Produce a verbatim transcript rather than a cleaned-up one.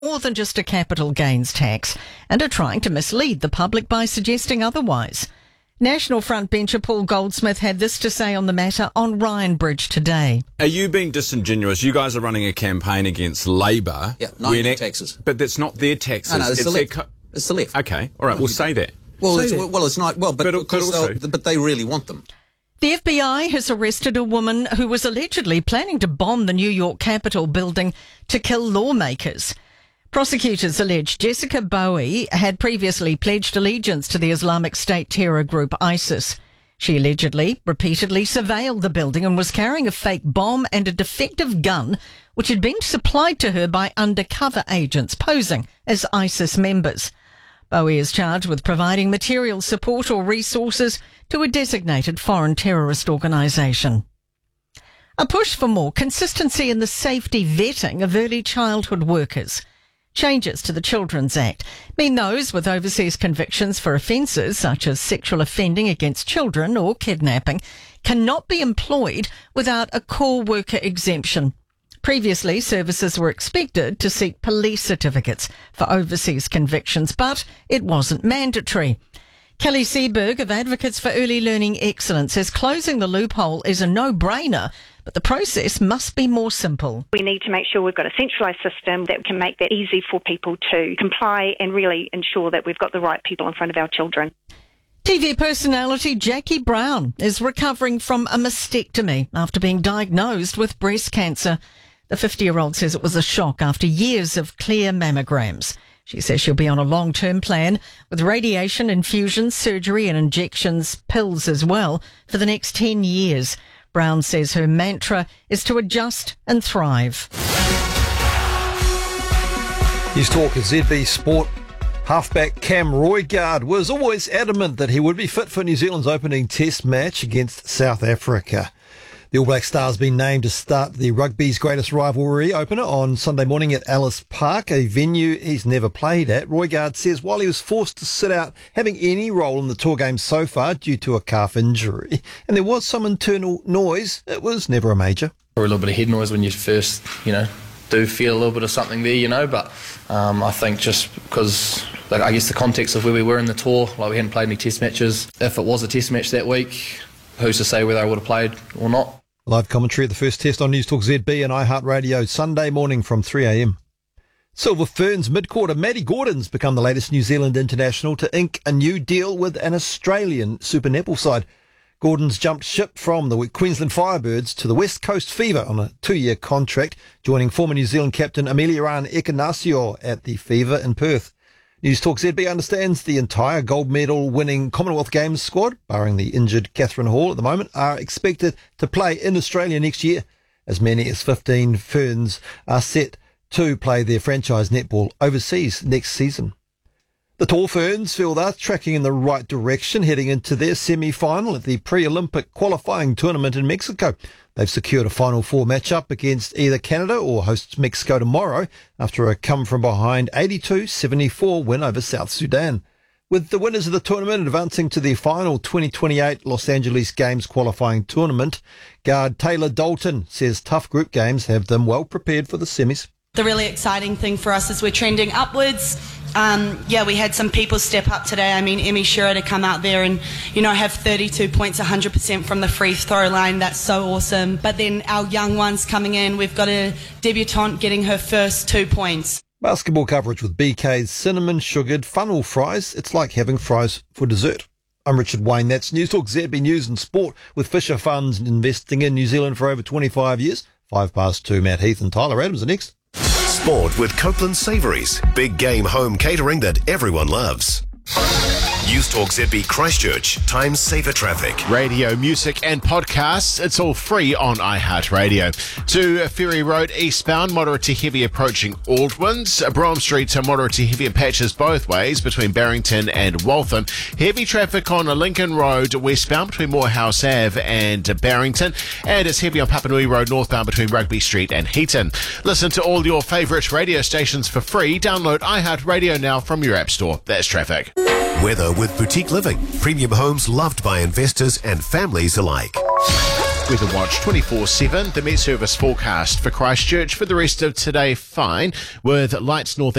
more than just a capital gains tax and are trying to mislead the public by suggesting otherwise. National frontbencher Paul Goldsmith had this to say on the matter on Ryan Bridge today. Are you being disingenuous? You guys are running a campaign against Labor. Yeah, not their taxes. But that's not their taxes. No, no, it's, it's the left. Co- it's the left. Okay, all right, we'll say that. Well, say it's, that. well, it's not. Well, but, but, because but, also, but they really want them. The F B I has arrested a woman who was allegedly planning to bomb the New York Capitol building to kill lawmakers. Prosecutors allege Jessica Bowie had previously pledged allegiance to the Islamic State terror group ISIS. She allegedly, repeatedly surveilled the building and was carrying a fake bomb and a defective gun, which had been supplied to her by undercover agents posing as ISIS members. Bowie is charged with providing material support or resources to a designated foreign terrorist organisation. A push for more consistency in the safety vetting of early childhood workers. Changes to the Children's Act mean those with overseas convictions for offences such as sexual offending against children or kidnapping cannot be employed without a core worker exemption. Previously, services were expected to seek police certificates for overseas convictions, but it wasn't mandatory. Kelly Seberg of Advocates for Early Learning Excellence says closing the loophole is a no-brainer, but the process must be more simple. We need to make sure we've got a centralised system that can make that easy for people to comply and really ensure that we've got the right people in front of our children. T V personality Jackie Brown is recovering from a mastectomy after being diagnosed with breast cancer. The fifty-year-old says it was a shock after years of clear mammograms. She says she'll be on a long-term plan with radiation, infusions, surgery and injections, pills as well, for the next ten years. Brown says her mantra is to adjust and thrive. News Talk at Z B Sport. Halfback Cam Roigard was always adamant that he would be fit for New Zealand's opening test match against South Africa. The All Black Stars been named to start the rugby's greatest rivalry opener on Sunday morning at Ellis Park, a venue he's never played at. Roigard says while he was forced to sit out having any role in the tour game so far due to a calf injury, and there was some internal noise, it was never a major. Or a little bit of head noise when you first, you know, do feel a little bit of something there, you know, but um, I think just because, like, I guess the context of where we were in the tour, like we hadn't played any test matches, if it was a test match that week, who's to say whether I would have played or not. Live commentary of the first test on News Talk Z B and iHeartRadio Sunday morning from three a m. Silver Ferns mid-quarter Maddie Gordon's become the latest New Zealand international to ink a new deal with an Australian Super Netball side. Gordon's jumped ship from the Queensland Firebirds to the West Coast Fever on a two-year contract, joining former New Zealand captain Amelia-Ann Ekenasio at the Fever in Perth. News Talk Z B understands the entire gold medal winning Commonwealth Games squad, barring the injured Catherine Hall at the moment, are expected to play in Australia next year. As many as fifteen Ferns are set to play their franchise netball overseas next season. The Tall Ferns feel they're tracking in the right direction heading into their semi-final at the pre-Olympic qualifying tournament in Mexico. They've secured a Final Four matchup against either Canada or hosts Mexico tomorrow after a come-from-behind eighty-two seventy-four win over South Sudan. With the winners of the tournament advancing to the final twenty twenty-eight Los Angeles Games qualifying tournament, guard Taylor Dalton says tough group games have them well prepared for the semis. The really exciting thing for us is we're trending upwards. Um, yeah, we had some people step up today. I mean, Emmy Shearer to come out there and, you know, have thirty-two points, one hundred percent from the free throw line. That's so awesome. But then our young ones coming in, we've got a debutante getting her first two points. Basketball coverage with B K's cinnamon sugared funnel fries. It's like having fries for dessert. I'm Richard Wayne. That's News Talk Z B News and Sport with Fisher Funds investing in New Zealand for over twenty-five years. Five past two, Matt Heath and Tyler Adams are next. Sport with Copeland Savouries. Big game home catering that everyone loves. News Talk Z B Christchurch. Time saver traffic. Radio, music and podcasts. It's all free on iHeartRadio. To Ferry Road eastbound, moderate to heavy approaching Aldwins. Brougham Street to moderate to heavy patches both ways between Barrington and Waltham. Heavy traffic on Lincoln Road westbound between Morehouse Avenue and Barrington. And it's heavy on Papanui Road northbound between Rugby Street and Heaton. Listen to all your favourite radio stations for free. Download iHeartRadio now from your app store. That's traffic. Weather with Boutique Living. Premium homes loved by investors and families alike. Weather Watch twenty-four seven. The Met Service forecast for Christchurch for the rest of today, fine, with light north